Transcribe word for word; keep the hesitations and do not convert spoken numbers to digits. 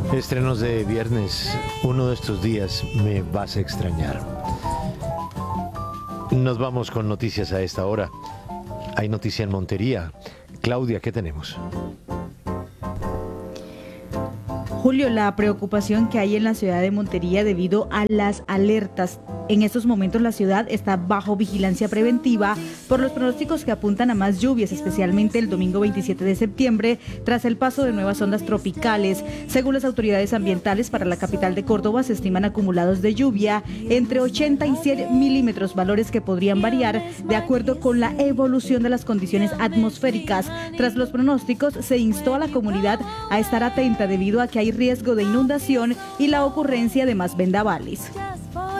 Estrenos de viernes, uno de estos días me vas a extrañar. Nos vamos con noticias a esta hora. Hay noticia en Montería. Claudia, ¿qué tenemos? Julio, la preocupación que hay en la ciudad de Montería debido a las alertas. En estos momentos la ciudad está bajo vigilancia preventiva por los pronósticos que apuntan a más lluvias, especialmente el domingo veintisiete de septiembre, tras el paso de nuevas ondas tropicales. Según las autoridades ambientales, para la capital de Córdoba se estiman acumulados de lluvia entre ochenta y cien milímetros, valores que podrían variar de acuerdo con la evolución de las condiciones atmosféricas. Tras los pronósticos, se instó a la comunidad a estar atenta debido a que hay riesgo de inundación y la ocurrencia de más vendavales.